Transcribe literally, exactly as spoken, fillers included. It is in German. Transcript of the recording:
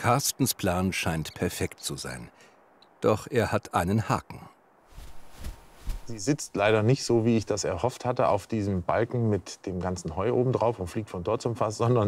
Carstens Plan scheint perfekt zu sein. Doch er hat einen Haken. Sie sitzt leider nicht so, wie ich das erhofft hatte, auf diesem Balken mit dem ganzen Heu oben drauf und fliegt von dort zum Fass, sondern